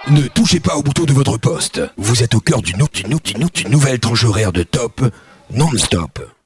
Ne touchez pas au bouton de votre poste. Vous êtes au cœur d'une nouvelle tranche horaire de top non-stop.